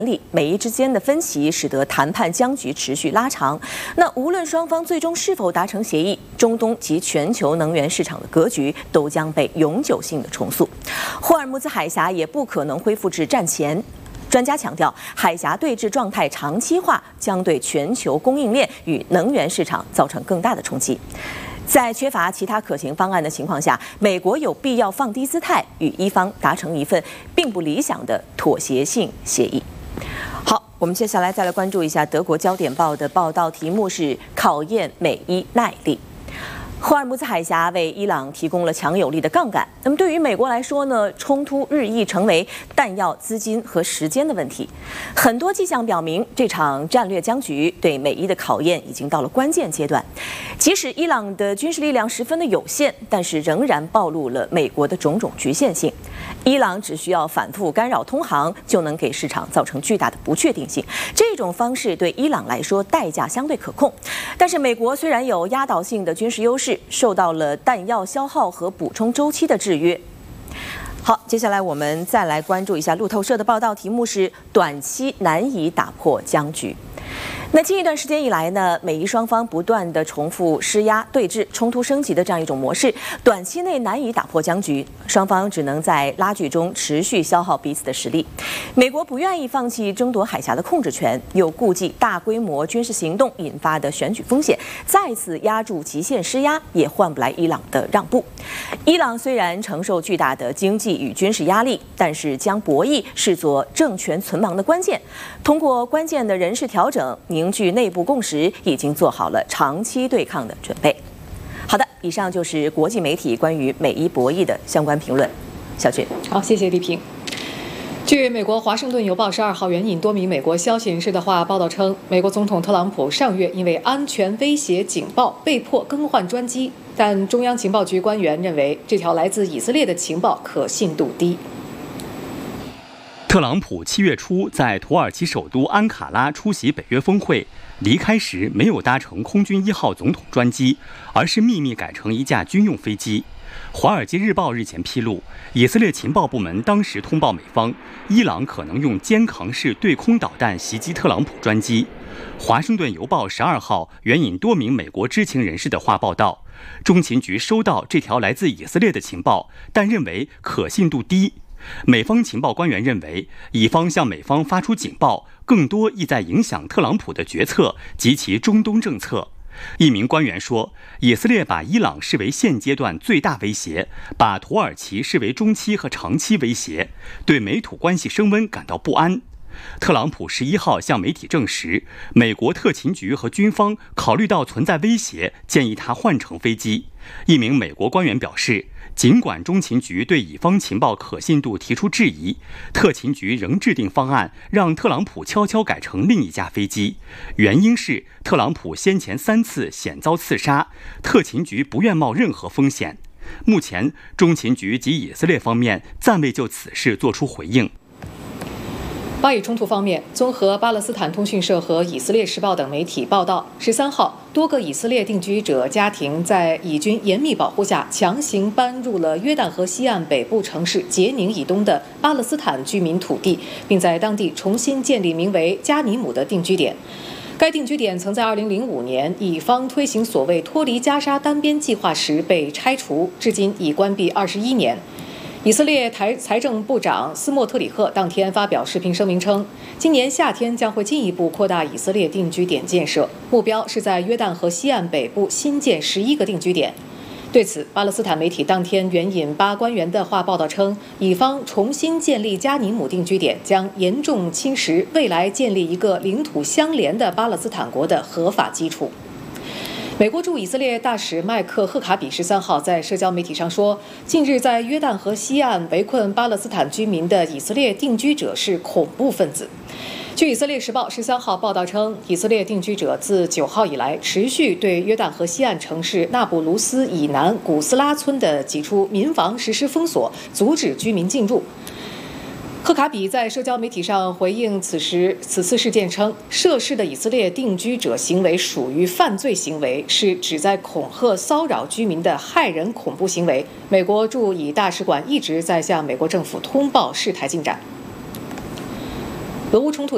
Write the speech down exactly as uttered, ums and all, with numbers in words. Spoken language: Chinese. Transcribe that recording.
里，美伊之间的分歧使得谈判僵局持续拉长。那无论双方最终是否达成协议，中东及全球能源市场的格局都将被永久性的重塑。霍尔木兹海峡也不可能恢复至战前。专家强调，海峡对峙状态长期化将对全球供应链与能源市场造成更大的冲击。在缺乏其他可行方案的情况下，美国有必要放低姿态，与伊方达成一份并不理想的妥协性协议。好，我们接下来再来关注一下德国焦点报的报道，题目是考验美伊耐力。霍尔木兹海峡为伊朗提供了强有力的杠杆。那么对于美国来说呢，冲突日益成为弹药、资金和时间的问题。很多迹象表明，这场战略僵局对美伊的考验已经到了关键阶段。即使伊朗的军事力量十分的有限，但是仍然暴露了美国的种种局限性。伊朗只需要反复干扰通航，就能给市场造成巨大的不确定性。这种方式对伊朗来说代价相对可控，但是美国虽然有压倒性的军事优势，受到了弹药消耗和补充周期的制约。好，接下来我们再来关注一下路透社的报道，题目是短期难以打破僵局。那近一段时间以来呢，美伊双方不断的重复施压、对峙、冲突升级的这样一种模式，短期内难以打破僵局，双方只能在拉锯中持续消耗彼此的实力。美国不愿意放弃争夺海峡的控制权，又顾忌大规模军事行动引发的选举风险，再次压住极限施压，也换不来伊朗的让步。伊朗虽然承受巨大的经济与军事压力，但是将博弈视作政权存亡的关键，通过关键的人事调整，凝聚内部共识，已经做好了长期对抗的准备。好的，以上就是国际媒体关于美伊博弈的相关评论。小俊， 好，谢谢丽萍。据美国《华盛顿邮报》十二号援引多名美国消息人士的话报道称，美国总统特朗普上月因为安全威胁警报被迫更换专机，但中央情报局官员认为这条来自以色列的情报可信度低。 特朗普七月初在土耳其首都安卡拉出席北约峰会，离开时没有搭乘空军一号总统专机，而是秘密改乘一架军用飞机。《华尔街日报》日前披露，以色列情报部门当时通报美方，伊朗可能用肩扛式对空导弹袭击特朗普专机。《华盛顿邮报》十二号援引多名美国知情人士的话报道，中情局收到这条来自以色列的情报，但认为可信度低。美方情报官员认为，以方向美方发出警报，更多意在影响特朗普的决策及其中东政策。一名官员说，以色列把伊朗视为现阶段最大威胁，把土耳其视为中期和长期威胁，对美土关系升温感到不安。特朗普十一号向媒体证实，美国特勤局和军方考虑到存在威胁，建议他换乘飞机。一名美国官员表示，尽管中情局对以方情报可信度提出质疑，特勤局仍制定方案，让特朗普悄悄改乘另一架飞机。原因是特朗普先前三次险遭刺杀，特勤局不愿冒任何风险。目前，中情局及以色列方面暂未就此事作出回应。 巴以冲突方面，综合巴勒斯坦通讯社和以色列时报等媒体报道，十三号，多个以色列定居者家庭在以军严密保护下强行搬入了约旦河西岸北部城市杰宁以东的巴勒斯坦居民土地，并在当地重新建立名为加尼姆的定居点。该定居点曾在二零零五年以方推行所谓脱离加沙单边计划时被拆除，至今已关闭二十一年。以色列台财政部长斯莫特里赫当天发表视频声明称，今年夏天将会进一步扩大以色列定居点建设，目标是在约旦河西岸北部新建十一个定居点。对此，巴勒斯坦媒体当天援引巴官员的话报道称，以方重新建立加尼姆定居点将严重侵蚀未来建立一个领土相连的巴勒斯坦国的合法基础。美国驻以色列大使麦克赫卡比十三号在社交媒体上说，近日在约旦河西岸围困巴勒斯坦居民的以色列定居者是恐怖分子。据以色列时报十三号报道称，以色列定居者自九号以来持续对约旦河西岸城市纳布卢斯以南古斯拉村的几处民房实施封锁，阻止居民进入。赫卡比在社交媒体上回应此时此次事件称，涉事的以色列定居者行为属于犯罪行为，是旨在恐吓骚扰居民的害人恐怖行为。美国驻以大使馆一直在向美国政府通报事态进展。俄乌冲突